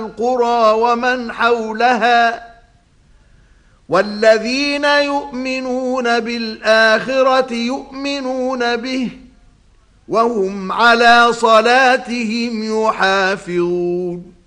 القرى ومن حولها والذين يؤمنون بالآخرة يؤمنون به وهم على صلاتهم يحافظون